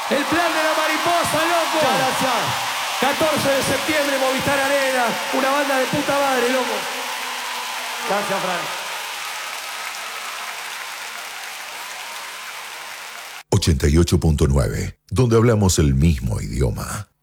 El plan de la mariposa, loco. Muchas gracias. 14 de septiembre, Movistar Arena. Una banda de puta madre, loco. Gracias, Fran. 88.9, donde hablamos el mismo idioma.